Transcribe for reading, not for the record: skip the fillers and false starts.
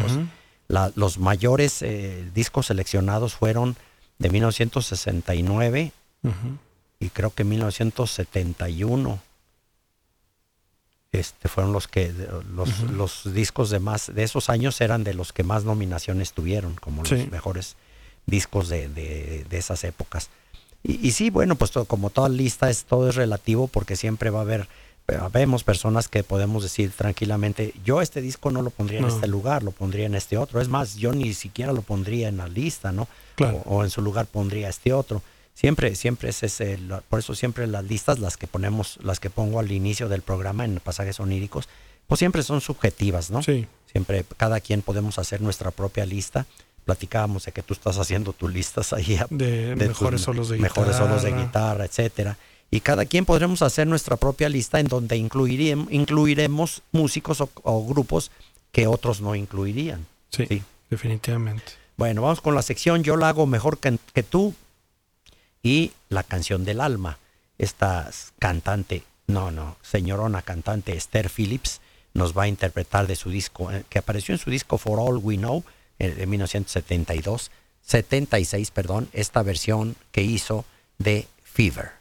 discos. Los mayores discos seleccionados fueron de 1969 y creo que 1971. Fueron los discos de esos años eran de los que más nominaciones tuvieron, como los mejores discos de esas épocas. Y sí, bueno, pues como toda lista todo es relativo, porque siempre va a haber, vemos personas que podemos decir tranquilamente, yo este disco no lo pondría en este lugar, lo pondría en este otro. Es más, yo ni siquiera lo pondría en la lista, ¿no? Claro. O en su lugar pondría este otro. Siempre es por eso siempre las listas, las que pongo al inicio del programa en Pasajes Oníricos, pues siempre son subjetivas, ¿no? Sí. Siempre, cada quien podemos hacer nuestra propia lista. Platicábamos de que tú estás haciendo tus listas ahí de mejores solos de guitarra, etcétera. Y cada quien podremos hacer nuestra propia lista en donde incluiremos músicos o grupos que otros no incluirían. Sí, definitivamente. Bueno, vamos con la sección Yo la hago mejor que tú. Y la canción del alma. Esta cantante, señorona cantante Esther Phillips nos va a interpretar de su disco, que apareció en su disco For All We Know, de 1976, esta versión que hizo de Fever.